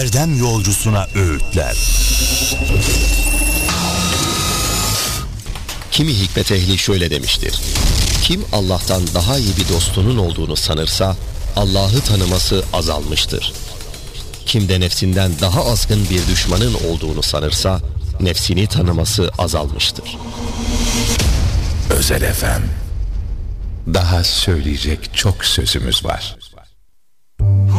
erdem yolcusuna öğütler. Kimi hikmet ehli şöyle demiştir: kim Allah'tan daha iyi bir dostunun olduğunu sanırsa Allah'ı tanıması azalmıştır. Kim de nefsinden daha azgın bir düşmanın olduğunu sanırsa nefsini tanıması azalmıştır. Özel FM. Daha söyleyecek çok sözümüz var.